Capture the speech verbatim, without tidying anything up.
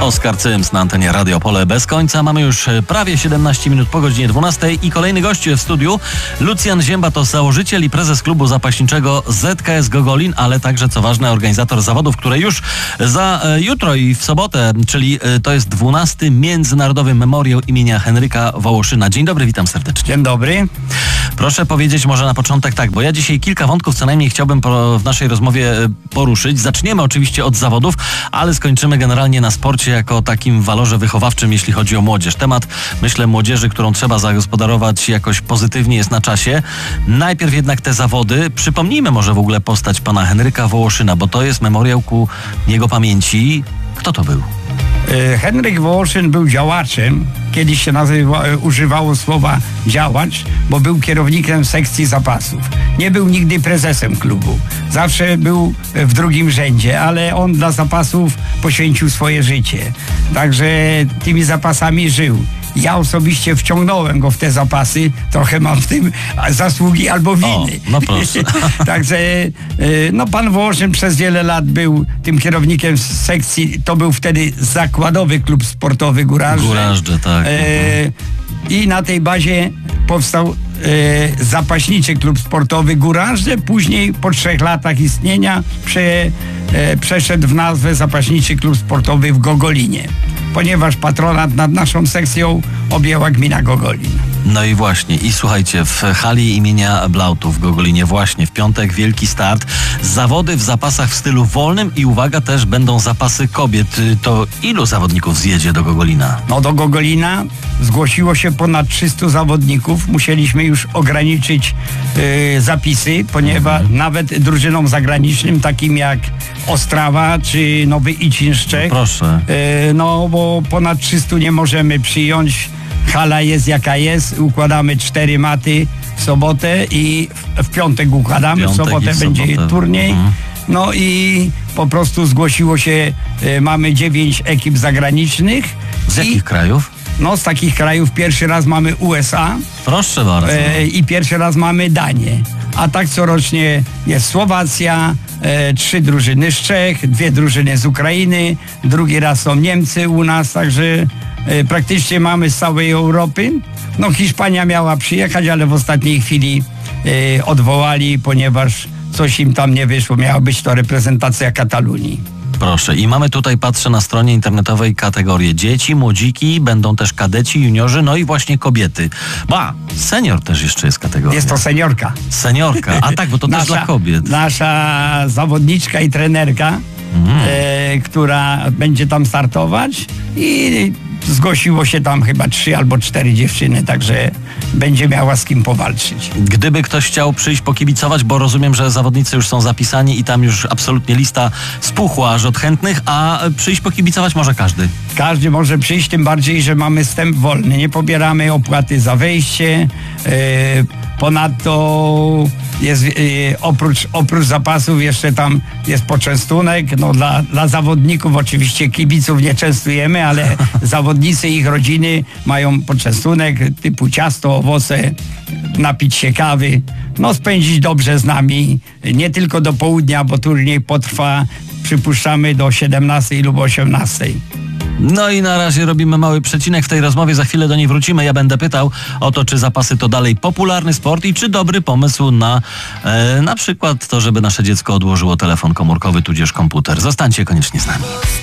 Oskar Cyms na antenie Radio Pole bez końca. Mamy już prawie siedemnaście minut po godzinie dwunastej i kolejny gość w studiu. Lucjan Zięba to założyciel i prezes klubu zapaśniczego Z K S Gogolin, ale także, co ważne, organizator zawodów, które już za e, jutro i w sobotę, czyli e, to jest dwunasty Międzynarodowy Memoriał imienia Henryka Wołoszyna. Dzień dobry, witam serdecznie. Dzień dobry. Proszę powiedzieć może na początek tak, bo ja dzisiaj kilka wątków co najmniej chciałbym po, w naszej rozmowie poruszyć. Zaczniemy oczywiście od zawodów, ale skończymy generalnie na sporcie jako takim walorze wychowawczym, jeśli chodzi o młodzież. Temat, myślę, młodzieży, którą trzeba zagospodarować jakoś pozytywnie, jest na czasie. Najpierw jednak te zawody. Przypomnijmy może w ogóle postać pana Henryka Wołoszyna, bo to jest memoriał ku jego pamięci. Kto to był? Henryk Wołoszyn był działaczem. Kiedyś się nazywa, używało słowa działacz, bo był kierownikiem sekcji zapasów. Nie był nigdy prezesem klubu. Zawsze był w drugim rzędzie, ale on dla zapasów poświęcił swoje życie. Także tymi zapasami żył. Ja osobiście wciągnąłem go w te zapasy. Trochę mam w tym zasługi albo winy. O, no proszę. Także no, pan Wołoszyn przez wiele lat był tym kierownikiem sekcji. To był wtedy zakładowy klub sportowy Gurażdże. Gurażdże, tak. E, I na tej bazie powstał e, zapaśniczy klub sportowy Gurażdże. Później po trzech latach istnienia prze, e, przeszedł w nazwę Zapaśniczy Klub Sportowy w Gogolinie, ponieważ patronat nad naszą sekcją objęła gmina Gogolin. No i właśnie, i słuchajcie, w hali imienia Blautów w Gogolinie właśnie w piątek wielki start. Zawody w zapasach w stylu wolnym i uwaga, też będą zapasy kobiet. To ilu zawodników zjedzie do Gogolina? No do Gogolina zgłosiło się ponad trzystu zawodników. Musieliśmy już ograniczyć yy, zapisy, ponieważ mhm. nawet drużynom zagranicznym, takim jak Ostrawa czy Nowy Icin z Czech, proszę. Yy, no bo ponad trzystu nie możemy przyjąć. Hala jest jaka jest, układamy cztery maty w sobotę i w, w piątek układamy, piątek w sobotę w będzie sobotę. turniej. Mhm. No i po prostu zgłosiło się, y, mamy dziewięć ekip zagranicznych. Z i, jakich krajów? No z takich krajów pierwszy raz mamy U S A. Proszę bardzo. Y, I pierwszy raz mamy Danię. A tak corocznie jest Słowacja, y, trzy drużyny z Czech, dwie drużyny z Ukrainy, drugi raz są Niemcy u nas, także praktycznie mamy z całej Europy. No Hiszpania miała przyjechać, ale w ostatniej chwili y, odwołali, ponieważ coś im tam nie wyszło. Miała być to reprezentacja Katalonii. Proszę. I mamy tutaj, patrzę na stronie internetowej, kategorie dzieci, młodziki, będą też kadeci, juniorzy, no i właśnie kobiety. Ba, senior też jeszcze jest kategoria. Jest to seniorka. Seniorka, a tak, bo to nasza, też dla kobiet. Nasza zawodniczka i trenerka, mm. e, która będzie tam startować i zgłosiło się tam chyba trzy albo cztery dziewczyny, także będzie miała z kim powalczyć. Gdyby ktoś chciał przyjść pokibicować, bo rozumiem, że zawodnicy już są zapisani i tam już absolutnie lista spuchła aż od chętnych, a przyjść pokibicować może każdy. Każdy może przyjść, tym bardziej, że mamy wstęp wolny. Nie pobieramy opłaty za wejście. Yy, ponadto jest yy, oprócz, oprócz zapasów jeszcze tam jest poczęstunek. No, dla, dla zawodników oczywiście kibiców nie częstujemy, ale zawodnicy i ich rodziny mają poczęstunek typu ciasto, owoce, napić się kawy. No spędzić dobrze z nami. Nie tylko do południa, bo turniej potrwa, przypuszczamy, do siedemnastej lub osiemnastej. No i na razie robimy mały przecinek w tej rozmowie, za chwilę do niej wrócimy. Ja będę pytał o to, czy zapasy to dalej popularny sport i czy dobry pomysł na e, na przykład to, żeby nasze dziecko odłożyło telefon komórkowy tudzież komputer. Zostańcie koniecznie z nami.